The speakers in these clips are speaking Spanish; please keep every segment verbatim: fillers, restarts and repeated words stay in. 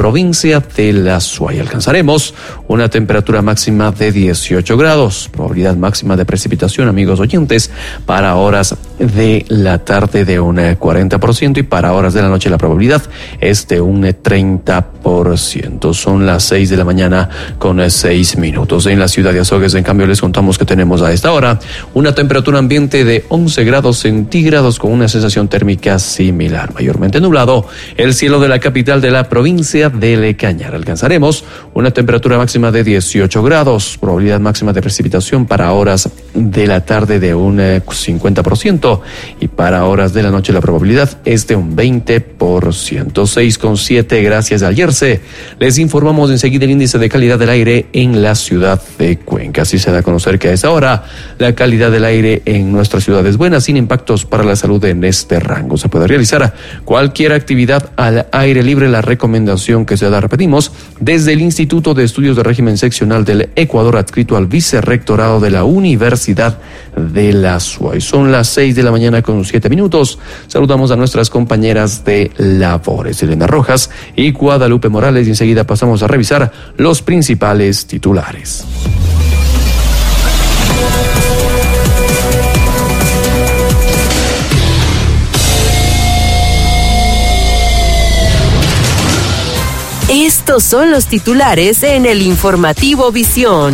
provincia de la Suay. Alcanzaremos una temperatura máxima de dieciocho grados, probabilidad máxima de precipitación, amigos oyentes, para horas de la tarde de un cuarenta por ciento y para horas de la noche la probabilidad es de un treinta por ciento. Son las seis de la mañana con seis minutos. En la ciudad de Azogues, en cambio, les contamos que tenemos a esta hora una temperatura ambiente de once grados centígrados con una sensación térmica similar. Mayormente nublado el cielo de la capital de la provincia de Cañar. Alcanzaremos una temperatura máxima de dieciocho grados, probabilidad máxima de precipitación para horas de la tarde de un cincuenta por ciento y para horas de la noche la probabilidad es de un veinte por ciento. seis con siete, gracias al Yerse. Les informamos enseguida el índice de calidad del aire en la ciudad de Cuenca. Así se da a conocer que a esta hora la calidad del aire en nuestra ciudad es buena, sin impactos para la salud en este rango. Se puede realizar cualquier actividad al aire libre. La recomendación que se da, repetimos, desde el Instituto de Estudios de Régimen Seccional del Ecuador, adscrito al Vicerrectorado de la Universidad de la Suay. Son las seis de la mañana con siete minutos. Saludamos a nuestras compañeras de labores, Elena Rojas y Guadalupe Morales, y enseguida pasamos a revisar los principales titulares. Estos son los titulares en el informativo Visión.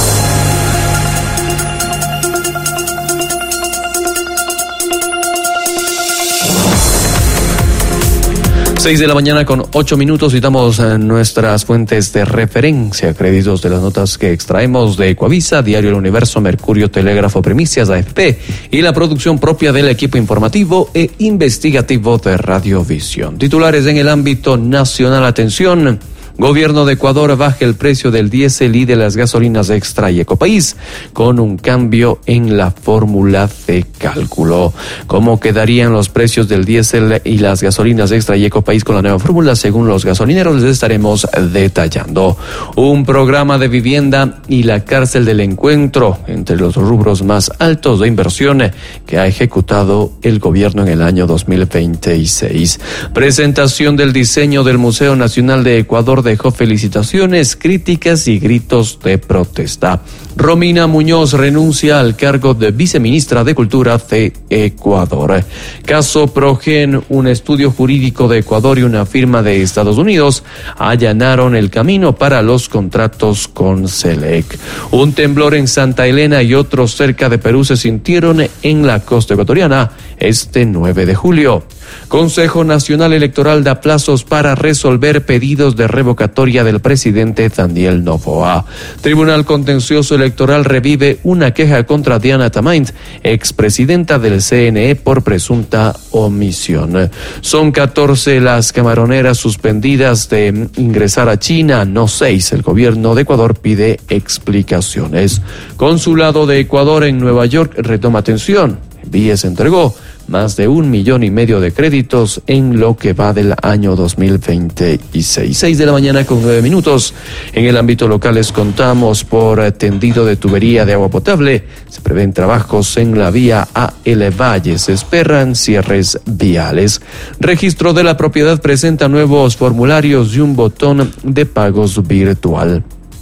Seis de la mañana con ocho minutos. Citamos nuestras fuentes de referencia, créditos de las notas que extraemos de Ecuavisa, Diario El Universo, Mercurio, Telégrafo, Primicias, A F P y la producción propia del equipo informativo e investigativo de Radiovisión. Titulares en el ámbito nacional. Atención. Gobierno de Ecuador baja el precio del diésel y de las gasolinas extra y Ecopaís con un cambio en la fórmula de cálculo. ¿Cómo quedarían los precios del diésel y las gasolinas extra y Ecopaís con la nueva fórmula? Según los gasolineros, les estaremos detallando. Un programa de vivienda y la cárcel del encuentro entre los rubros más altos de inversión que ha ejecutado el gobierno en el año dos mil veintiséis. Presentación del diseño del Museo Nacional de Ecuador dejó felicitaciones, críticas y gritos de protesta. Romina Muñoz renuncia al cargo de viceministra de Cultura de Ecuador. Caso Progen, un estudio jurídico de Ecuador y una firma de Estados Unidos allanaron el camino para los contratos con Selec. Un temblor en Santa Elena y otros cerca de Perú se sintieron en la costa ecuatoriana este nueve de julio. Consejo Nacional Electoral da plazos para resolver pedidos de revocatoria del presidente Daniel Noboa. Tribunal Contencioso Electoral revive una queja contra Diana Tamaint, expresidenta del C N E, por presunta omisión. Son catorce las camaroneras suspendidas de ingresar a China, no seis. El gobierno de Ecuador pide explicaciones. Consulado de Ecuador en Nueva York retoma atención. Víez entregó más de un millón y medio de créditos en lo que va del año dos mil veintiséis. Seis de la mañana con nueve minutos. En el ámbito local les contamos por tendido de tubería de agua potable. Se prevén trabajos en la vía a El Valle. Se esperan cierres viales. Registro de la propiedad presenta nuevos formularios y un botón de pagos virtual.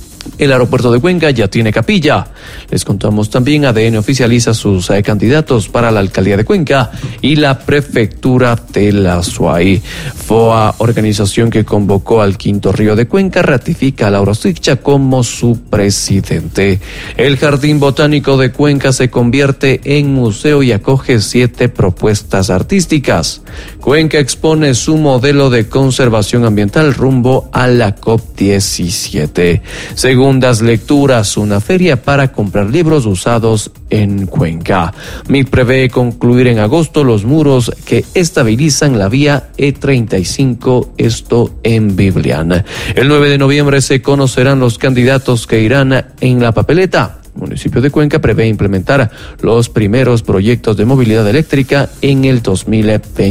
El aeropuerto de Cuenca ya tiene capilla. Les contamos también, A D N oficializa sus eh, candidatos para la alcaldía de Cuenca y la prefectura de la Suay. F O A, organización que convocó al Quinto Río de Cuenca, ratifica a Lauro Siccha como su presidente. El Jardín Botánico de Cuenca se convierte en museo y acoge siete propuestas artísticas. Cuenca expone su modelo de conservación ambiental rumbo a la COP diecisiete. Segundas lecturas, una feria para comprar libros usados en Cuenca. M I C prevé concluir en agosto los muros que estabilizan la vía E treinta y cinco, esto en Biblián. El nueve de noviembre se conocerán los candidatos que irán en la papeleta. El municipio de Cuenca prevé implementar los primeros proyectos de movilidad eléctrica en el dos mil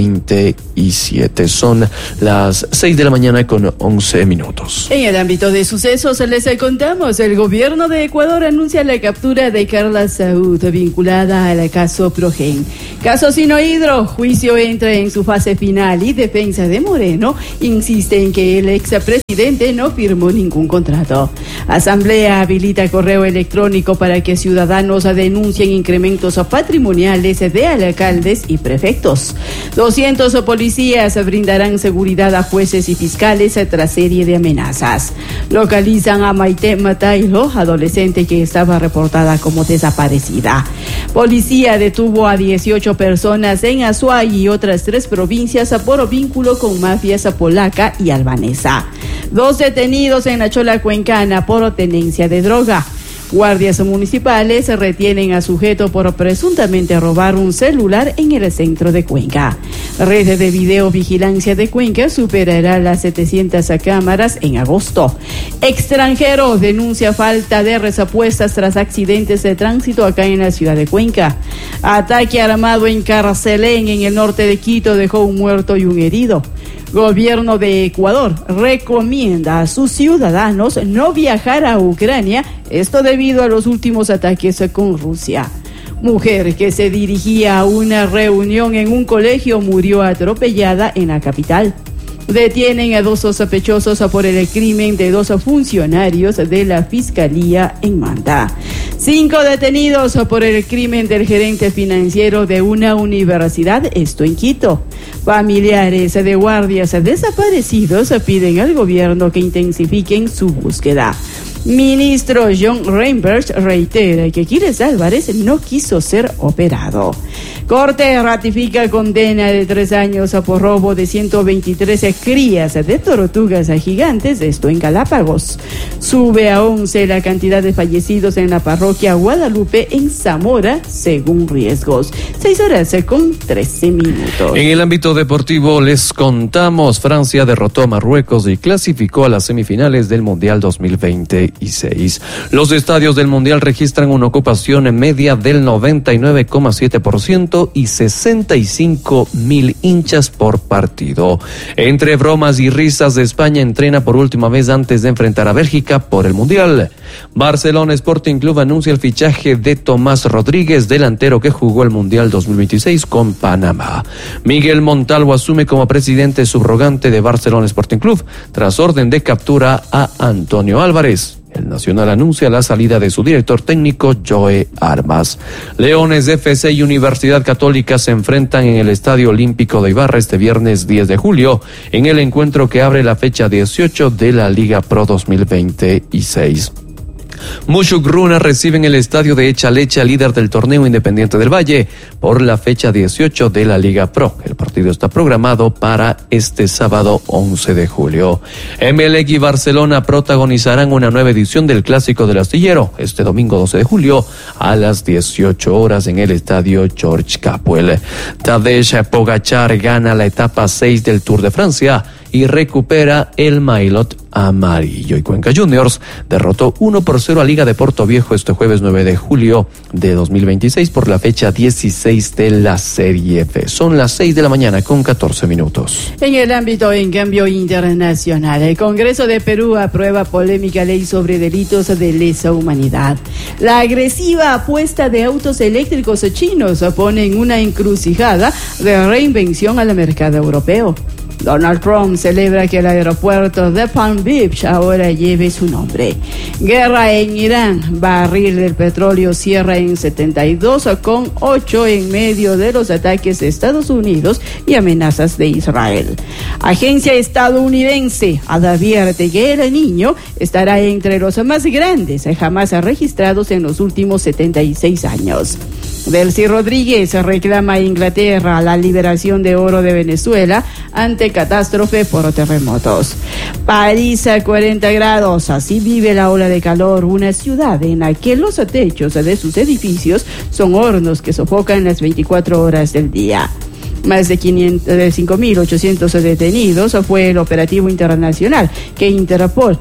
veintisiete. Son las seis de la mañana con once minutos. En el ámbito de sucesos les contamos, el gobierno de Ecuador anuncia la captura de Carla Saúd vinculada al caso Progen. Caso Sinohidro, juicio entra en su fase final y defensa de Moreno insiste en que el expresidente no firmó ningún contrato. Asamblea habilita correo electrónico para que ciudadanos denuncien incrementos patrimoniales de alcaldes y prefectos. doscientos policías brindarán seguridad a jueces y fiscales tras serie de amenazas. Localizan a Maite Matailo, adolescente que estaba reportada como desaparecida. Policía detuvo a dieciocho personas en Azuay y otras tres provincias por vínculo con mafias polaca y albanesa. Dos detenidos en la Chola Cuencana por tenencia de droga. Guardias municipales retienen a sujeto por presuntamente robar un celular en el centro de Cuenca. Red de videovigilancia de Cuenca superará las setecientas cámaras en agosto. Extranjero denuncia falta de respuestas tras accidentes de tránsito acá en la ciudad de Cuenca. Ataque armado en Carcelén, en el norte de Quito, dejó un muerto y un herido. Gobierno de Ecuador recomienda a sus ciudadanos no viajar a Ucrania, esto debido a los últimos ataques con Rusia. Mujer que se dirigía a una reunión en un colegio murió atropellada en la capital. Detienen a dos sospechosos por el crimen de dos funcionarios de la Fiscalía en Manta. Cinco detenidos por el crimen del gerente financiero de una universidad, esto en Quito. Familiares de guardias desaparecidos piden al gobierno que intensifiquen su búsqueda. Ministro John Reinberg reitera que Quiles Álvarez no quiso ser operado. Corte ratifica condena de tres años por robo de ciento veintitrés crías de tortugas gigantes, esto en Galápagos. Sube a once la cantidad de fallecidos en la parroquia Guadalupe en Zamora, según riesgos. Seis horas con trece minutos. En el ámbito deportivo les contamos, Francia derrotó a Marruecos y clasificó a las semifinales del Mundial dos mil veintiséis. Los estadios del Mundial registran una ocupación en media del noventa y nueve coma siete por ciento y sesenta y cinco mil hinchas por partido. Entre bromas y risas, de España entrena por última vez antes de enfrentar a Bélgica por el Mundial. Barcelona Sporting Club anuncia el fichaje de Tomás Rodríguez, delantero que jugó el Mundial dos mil veintiséis con Panamá. Miguel Montalvo asume como presidente subrogante de Barcelona Sporting Club tras orden de captura a Antonio Álvarez. El Nacional anuncia la salida de su director técnico, Joe Armas. Leones F C y Universidad Católica se enfrentan en el Estadio Olímpico de Ibarra este viernes diez de julio, en el encuentro que abre la fecha dieciocho de la Liga Pro dos mil veintiséis. Mushuk-Runa recibe en el estadio de Echaleche, líder del torneo Independiente del Valle, por la fecha dieciocho de la Liga Pro. El partido está programado para este sábado once de julio. Emelec y Barcelona protagonizarán una nueva edición del Clásico del Astillero este domingo doce de julio a las dieciocho horas en el estadio George Capwell. Tadej Pogačar gana la etapa seis del Tour de Francia y recupera el maillot amarillo. Y Cuenca Juniors derrotó uno por cero a Liga de Porto Viejo este jueves nueve de julio de dos mil veintiséis por la fecha dieciséis de la Serie B. Son las seis de la mañana con catorce minutos. En el ámbito, en cambio, internacional, el Congreso de Perú aprueba polémica ley sobre delitos de lesa humanidad. La agresiva apuesta de autos eléctricos chinos pone en una encrucijada de reinvención al mercado europeo. Donald Trump celebra que el aeropuerto de Palm Beach ahora lleve su nombre. Guerra en Irán. Barril del petróleo cierra en setenta y dos con ocho en medio de los ataques de Estados Unidos y amenazas de Israel. Agencia estadounidense advierte que el niño estará entre los más grandes jamás registrados en los últimos setenta y seis años. Delcy Rodríguez reclama a Inglaterra la liberación de oro de Venezuela ante catástrofe por terremotos. París a cuarenta grados, así vive la ola de calor, una ciudad en la que los techos de sus edificios son hornos que sofocan las veinticuatro horas del día. Más de cinco mil ochocientos detenidos fue el operativo internacional que Interpol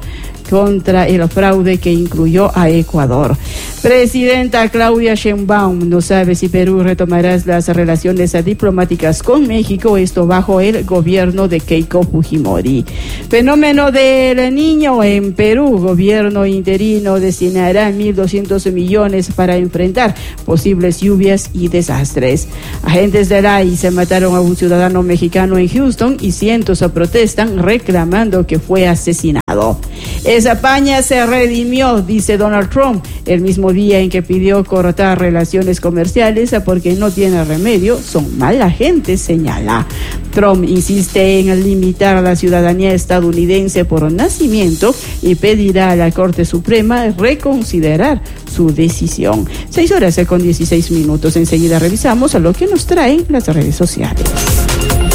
contra el fraude que incluyó a Ecuador. Presidenta Claudia Sheinbaum no sabe si Perú retomará las relaciones diplomáticas con México, esto bajo el gobierno de Keiko Fujimori. Fenómeno del Niño en Perú, gobierno interino destinará mil doscientos millones para enfrentar posibles lluvias y desastres. Agentes del I C E mataron a un ciudadano mexicano en Houston y cientos protestan reclamando que fue asesinado. España se redimió, dice Donald Trump, el mismo día en que pidió cortar relaciones comerciales porque no tiene remedio, son mala gente, señala. Trump insiste en limitar la ciudadanía estadounidense por nacimiento y pedirá a la Corte Suprema reconsiderar su decisión. Seis horas con dieciséis minutos. Enseguida revisamos a lo que nos traen las redes sociales.